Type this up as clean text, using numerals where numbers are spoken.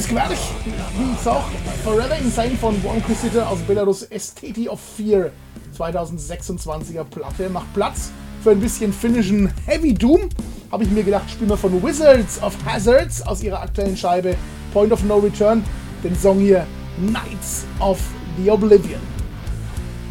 Neues Gewerk, wie gesagt, Forever Insane von One aus Belarus, Aesthety of Fear, 2026er Platte. Macht Platz für ein bisschen finnischen Heavy Doom. Habe ich mir gedacht, spielen wir von Wizards of Hazards aus ihrer aktuellen Scheibe Point of No Return den Song hier Knights of the Oblivion.